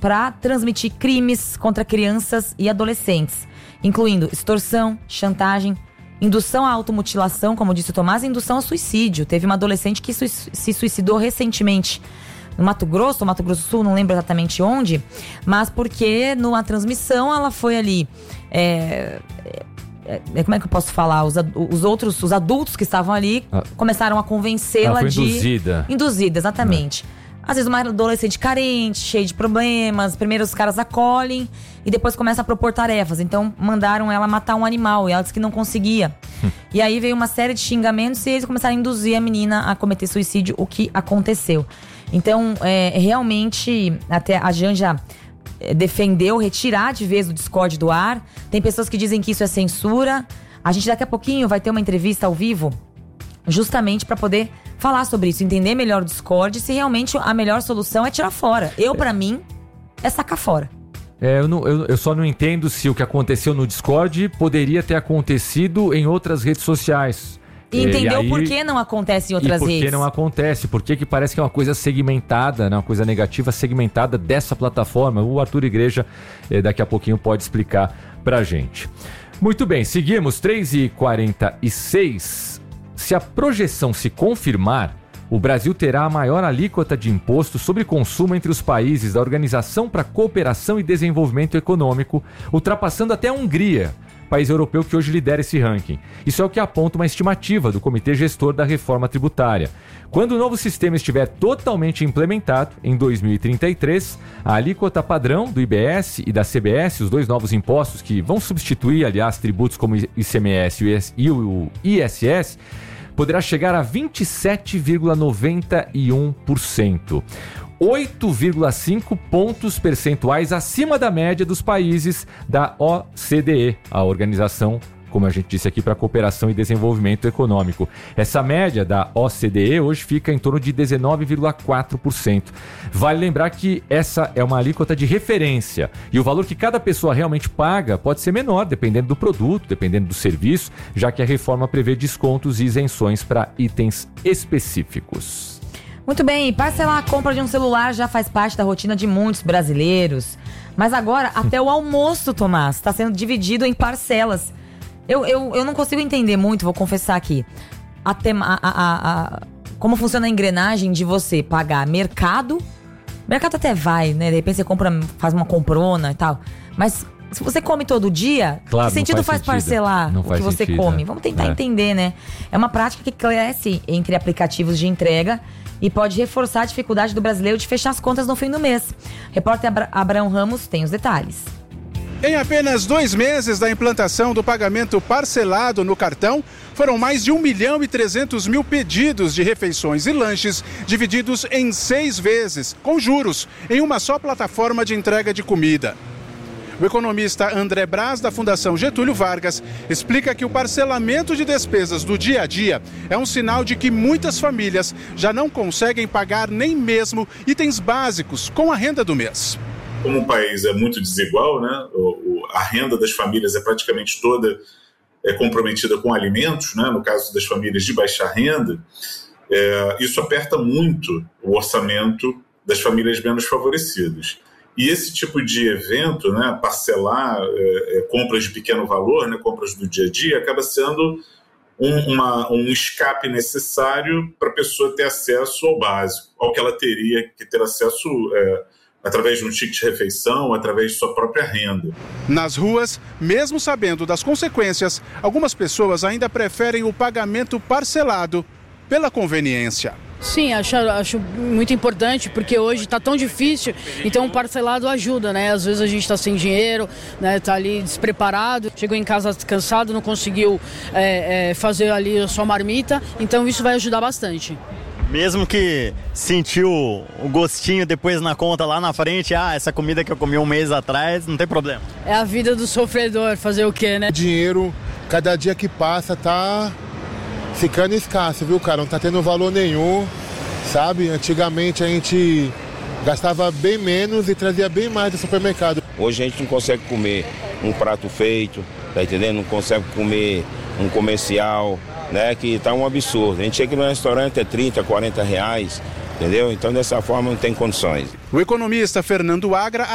para transmitir crimes contra crianças e adolescentes, incluindo extorsão, chantagem, indução à automutilação, como disse o Tomás, e indução ao suicídio. Teve uma adolescente que se suicidou recentemente no Mato Grosso do Sul, não lembro exatamente onde, mas porque numa transmissão ela foi ali... como é que eu posso falar? Os adultos que estavam ali começaram a convencê-la de... Induzida, exatamente. Às vezes uma adolescente carente, cheia de problemas. Primeiro os caras acolhem e depois começam a propor tarefas. Então mandaram ela matar um animal e ela disse que não conseguia. E aí veio uma série de xingamentos e eles começaram a induzir a menina a cometer suicídio, o que aconteceu. Então, realmente, até a Janja defendeu retirar de vez o Discord do ar. Tem pessoas que dizem que isso é censura. A gente daqui a pouquinho vai ter uma entrevista ao vivo justamente para poder falar sobre isso, entender melhor o Discord, se realmente a melhor solução é tirar fora. Pra mim, é sacar fora. Eu só não entendo se o que aconteceu no Discord poderia ter acontecido em outras redes sociais. E entendeu por que não acontece em outras redes? Por que não acontece? Por que parece que é uma coisa segmentada, né? Uma coisa negativa segmentada dessa plataforma? O Arthur Igreja daqui a pouquinho pode explicar pra gente. Muito bem, seguimos, 3h46. Se a projeção se confirmar, o Brasil terá a maior alíquota de imposto sobre consumo entre os países da Organização para a Cooperação e Desenvolvimento Econômico, ultrapassando até a Hungria, país europeu que hoje lidera esse ranking. Isso é o que aponta uma estimativa do Comitê Gestor da Reforma Tributária. Quando o novo sistema estiver totalmente implementado, em 2033, a alíquota padrão do IBS e da CBS, os dois novos impostos que vão substituir, aliás, tributos como o ICMS e o ISS, poderá chegar a 27,91%. 8,5 pontos percentuais acima da média dos países da OCDE, a organização, como a gente disse aqui, para a Cooperação e Desenvolvimento Econômico. Essa média da OCDE hoje fica em torno de 19,4%. Vale lembrar que essa é uma alíquota de referência e o valor que cada pessoa realmente paga pode ser menor, dependendo do produto, dependendo do serviço, já que a reforma prevê descontos e isenções para itens específicos. Muito bem, parcelar a compra de um celular já faz parte da rotina de muitos brasileiros. Mas agora, até o almoço, Tomás, está sendo dividido em parcelas. Eu não consigo entender muito, vou confessar aqui, como funciona a engrenagem de você pagar mercado. Mercado até vai, né? De repente você faz uma comprona e tal. Mas se você come todo dia, claro, que sentido faz parcelar o que você come? Vamos tentar entender, né? É uma prática que cresce entre aplicativos de entrega e pode reforçar a dificuldade do brasileiro de fechar as contas no fim do mês. Repórter Abraão Ramos tem os detalhes. Em apenas 2 meses da implantação do pagamento parcelado no cartão, foram mais de 1.300.000 pedidos de refeições e lanches divididos em 6 vezes, com juros, em uma só plataforma de entrega de comida. O economista André Braz, da Fundação Getúlio Vargas, explica que o parcelamento de despesas do dia a dia é um sinal de que muitas famílias já não conseguem pagar nem mesmo itens básicos com a renda do mês. Como o país é muito desigual, né? A renda das famílias é praticamente toda comprometida com alimentos, né? No caso das famílias de baixa renda, isso aperta muito o orçamento das famílias menos favorecidas. E esse tipo de evento, né, parcelar compras de pequeno valor, né, compras do dia a dia, acaba sendo um escape necessário para a pessoa ter acesso ao básico, ao que ela teria que ter acesso através de um ticket de refeição, através de sua própria renda. Nas ruas, mesmo sabendo das consequências, algumas pessoas ainda preferem o pagamento parcelado pela conveniência. Sim, acho muito importante, porque hoje está tão difícil, então o parcelado ajuda, né? Às vezes a gente está sem dinheiro, né? Tá ali despreparado, chegou em casa cansado, não conseguiu fazer ali a sua marmita, então isso vai ajudar bastante. Mesmo que sentiu o gostinho depois na conta lá na frente, essa comida que eu comi um mês atrás, não tem problema. É a vida do sofredor, fazer o quê, né? O dinheiro, cada dia que passa, tá ficando escasso, viu, cara? Não tá tendo valor nenhum, sabe? Antigamente a gente gastava bem menos e trazia bem mais do supermercado. Hoje a gente não consegue comer um prato feito, tá entendendo? Não consegue comer um comercial, né? Que tá um absurdo. A gente chega no restaurante, é 30, 40 reais, entendeu? Então dessa forma não tem condições. O economista Fernando Agra